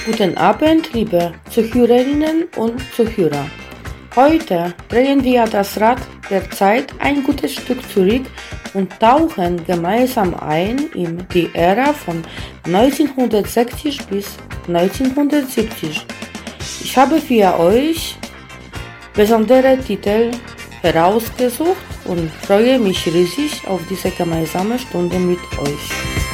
Guten Abend, liebe Zuhörerinnen und Zuhörer. Heute drehen wir das Rad der Zeit ein gutes Stück zurück und tauchen gemeinsam ein in die Ära von 1960 bis 1970. Ich habe für euch besondere Titel herausgesucht und freue mich riesig auf diese gemeinsame Stunde mit euch.